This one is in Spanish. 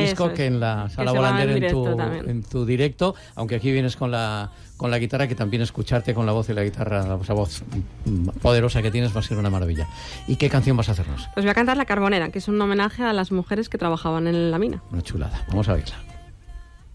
disco que en la Sala Volander en tu directo, aunque aquí vienes con la guitarra, que también escucharte con la voz y la guitarra, esa voz poderosa que tienes, va a ser una maravilla. ¿Y qué canción vas a hacernos? Pues voy a cantar La Carbonera, que es un homenaje a las mujeres que trabajaban en la mina. Una chulada, vamos a verla.